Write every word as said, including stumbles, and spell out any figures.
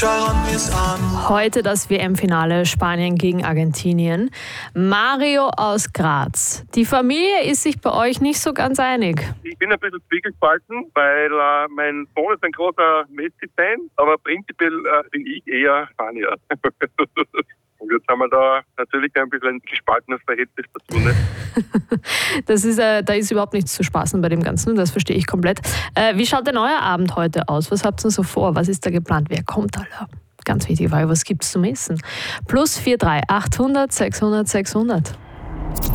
Heute das W M-Finale Spanien gegen Argentinien. Mario aus Graz. Die Familie ist sich bei euch nicht so ganz einig. Ich bin ein bisschen zwiegespalten, weil äh, mein Sohn ist ein großer Messi-Fan, aber prinzipiell äh, bin ich eher Spanier. Und jetzt haben wir da natürlich ein bisschen ein gespaltenes Verhältnis dazu. Ne? das ist, äh, da ist überhaupt nichts zu spaßen bei dem Ganzen, das verstehe ich komplett. Äh, wie schaut denn euer Abend heute aus? Was habt ihr so vor? Was ist da geplant? Wer kommt alle? Ganz wichtig, weil was gibt es zum Essen? Plus vier drei achthundert sechshundert sechshundert.